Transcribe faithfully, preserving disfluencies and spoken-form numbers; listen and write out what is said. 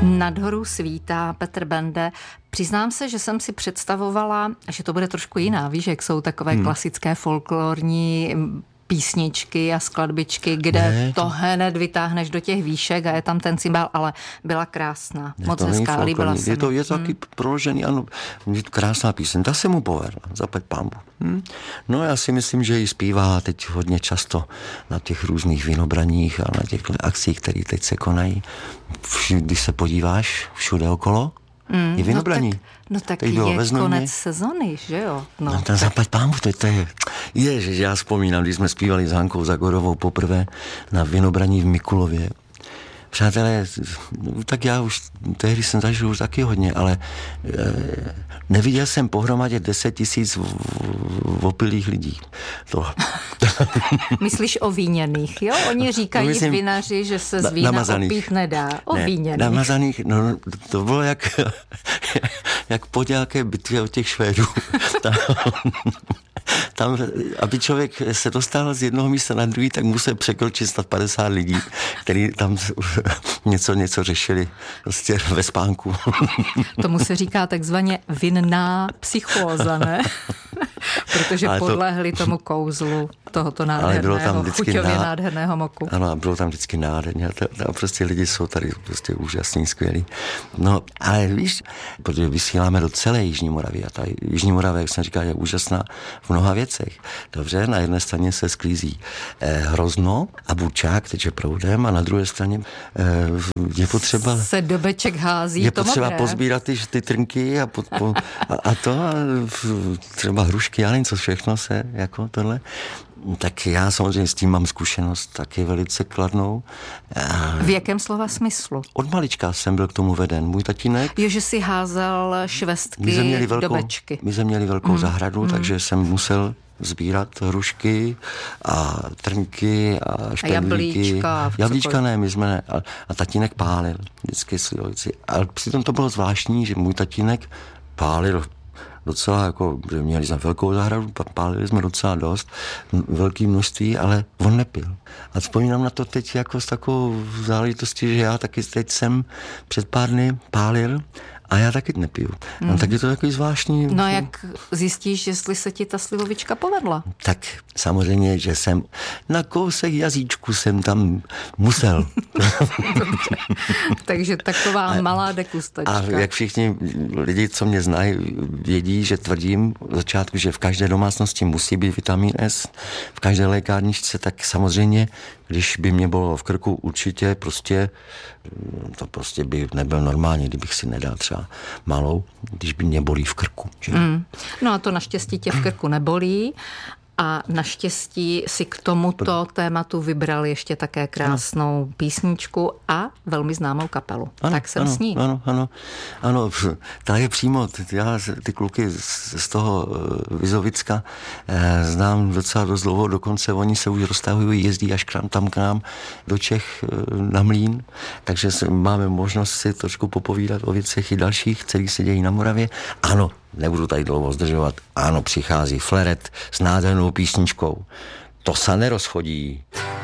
Nad horou svítá Petr Bende. Přiznám se, že jsem si představovala, že to bude trošku jiná. Víš, jak jsou takové hmm. klasické folklorní písničky a skladbičky, kde ne, to... to hned vytáhneš do těch výšek a je tam ten cymbál, ale byla krásná. Ne, moc hezká, líbila se je to, mi. je to taky hmm. proložený, ano, krásná píseň. Ta se mu povedla, zaplať pánbu. Hmm. No já si myslím, že ji zpívá teď hodně často na těch různých vinobraních a na těch akcích, které teď se konají. Když se podíváš všude okolo, Mm, je vinobraní. No tak, no tak je konec sezony, že jo? No, no ten zaplať pánbu, to, to je... Ježiš, já vzpomínám, když jsme zpívali s Hankou Zagorovou poprvé na vinobraní v Mikulově. Přátelé, tak já už tehdy jsem zažil už taky hodně, ale e, neviděl jsem pohromadě deset tisíc opilých lidí. To. Myslíš o víněných, jo? Oni říkají Myslím, vinaři, že se z vína namazaných. opít nedá. O ne, víněných. Namazaných, no to bylo jak, jak po nějaké bitvě od těch Švédů. Tam, tam, aby člověk se dostal z jednoho místa na druhý, tak musel překročit snad padesát lidí, kteří tam něco, něco řešili prostě ve spánku. Tomu se říká takzvaně vinná psychóza, ne? Protože ale podlehli to, tomu kouzlu tohoto nádherného, chuťově ná... nádherného moku. Ano, a bylo tam vždycky nádherně. A prostě lidi jsou tady prostě úžasný, skvělí. No, ale víš, protože vysíláme do celé Jižní Moravy a ta Jižní Morava, jak jsem říkal, je úžasná v mnoha věcech. Dobře, na jedné straně se sklízí eh, Hrozno a Bučák teče proudem a na druhé straně eh, je potřeba... Se do beček hází je to potřeba mokré. Pozbírat ty, ty trnky a, po, po, a, a to a třeba hrušky, já nevím, co všechno se jako tohle. Tak já samozřejmě s tím mám zkušenost taky velice kladnou. V jakém slova smyslu? Od malička jsem byl k tomu veden. Můj tatínek... Jo, že si házel švestky velkou, do bečky. My jsme měli velkou mm. zahradu, mm. takže jsem musel sbírat hrušky a trnky a špendlíky. A jablíčka. Jablíčka ne, my jsme ne. A, a tatínek pálil vždycky slivovici. Ale přitom to bylo zvláštní, že můj tatínek pálil docela, jako, že měli jsme velkou zahradu, pálili jsme docela dost, velké množství, ale on nepil. A vzpomínám na to teď jako s takovou záležitostí, že já taky teď jsem před pár dny pálil a já taky nepiju. Mm. No, tak je to takový zvláštní. No jak zjistíš, jestli se ti ta slivovička povedla? Tak samozřejmě, že jsem na kousek jazyčku jsem tam musel. Takže taková a, malá degustačka. A jak všichni lidi, co mě znají, vědí, že tvrdím v začátku, že v každé domácnosti musí být vitamin S, v každé lékárničce, tak samozřejmě, když by mě bylo v krku, určitě prostě, to prostě by nebyl normální, kdybych si nedal třeba malou, když by mě bolí v krku. Že? Mm. No a to naštěstí tě v krku nebolí. A naštěstí si k tomuto tématu vybral ještě také krásnou ano. písničku a velmi známou kapelu. Ano, tak jsem ano, s ní. Ano, ano, ano, ta je přímo, já ty kluky z, z toho Vizovicka eh, znám docela dost dlouho, dokonce oni se už roztahují, jezdí až k nám, tam k nám do Čech eh, na Mlýn, takže se, máme možnost si trošku popovídat o věcech i dalších, které se dějí na Moravě. Ano, nebudu tady dlouho zdržovat. Ano, přichází Fleret s nádhernou písničkou. To se nerozchodí.